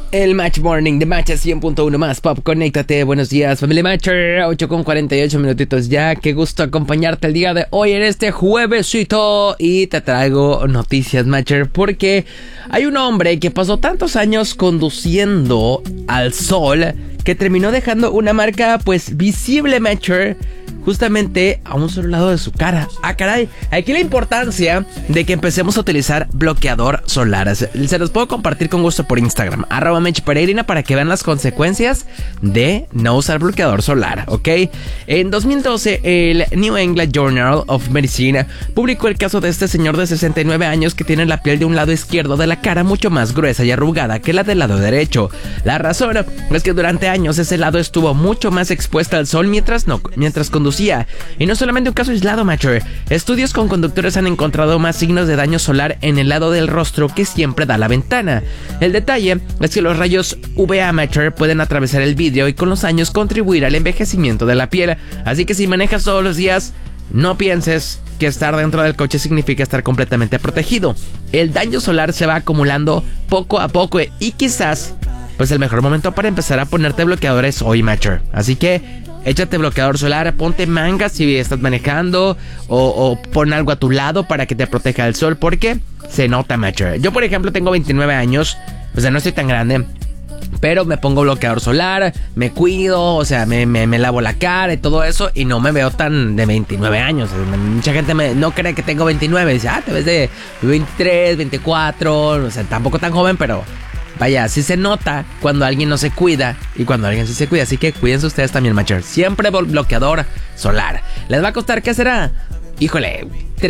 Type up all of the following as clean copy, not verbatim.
El Match Morning de Match 100.1 más Pop. Conéctate. Buenos días, familia Matcher. 8:48 minutitos ya. Qué gusto acompañarte el día de hoy en este juevesito. Y te traigo noticias, Matcher, porque hay un hombre que pasó tantos años conduciendo al sol que terminó dejando una marca pues visible, Matcher, justamente a un solo lado de su cara. Ah, caray. Aquí la importancia de que empecemos a utilizar bloqueador solar. Se los puedo compartir con gusto por Instagram, @mechperegrina, para que vean las consecuencias de no usar bloqueador solar, ¿ok? En 2012, el New England Journal of Medicine publicó el caso de este señor de 69 años que tiene la piel de un lado izquierdo de la cara mucho más gruesa y arrugada que la del lado derecho. La razón es que durante años ese lado estuvo mucho más expuesto al sol mientras conducía. Y no solamente un caso aislado, Matcher. Estudios con conductores han encontrado más signos de daño solar en el lado del rostro que siempre da la ventana. El detalle es que los rayos UVA, Matcher, pueden atravesar el vidrio y con los años contribuir al envejecimiento de la piel. Así que si manejas todos los días, no pienses que estar dentro del coche significa estar completamente protegido. El daño solar se va acumulando poco a poco y quizás pues el mejor momento para empezar a ponerte bloqueadores hoy, Matcher. Así que échate bloqueador solar, ponte mangas si estás manejando o pon algo a tu lado para que te proteja del sol, porque se nota, Matcher. Yo, por ejemplo, tengo 29 años, o sea, no estoy tan grande, pero me pongo bloqueador solar, me cuido, o sea, me lavo la cara y todo eso, y no me veo tan de 29 años. Mucha gente no cree que tengo 29, dice, te ves de 23, 24, o sea, tampoco tan joven, pero vaya, sí se nota cuando alguien no se cuida y cuando alguien sí se cuida. Así que cuídense ustedes también, Matcher. Siempre bloqueador solar. ¿Les va a costar qué será? Híjole,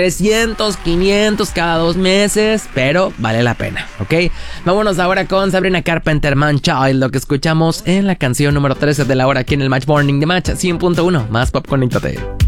300, 500 cada 2 meses, pero vale la pena, ¿ok? Vámonos ahora con Sabrina Carpenter, Man Child, lo que escuchamos en la canción número 13 de la hora aquí en el Match Morning de Match 100.1. Más Pop, conéctate.